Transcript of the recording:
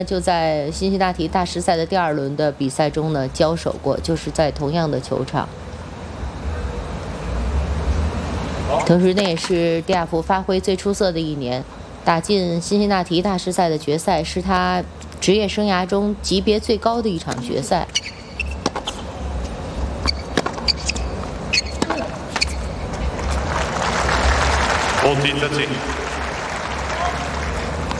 就在辛辛那提大师赛的第2轮的比赛中呢交手过，就是在同样的球场。同时，那也是迪亚福发挥最出色的一年，打进辛辛那提大师赛的决赛，是他职业生涯中级别最高的一场决赛。 14-13。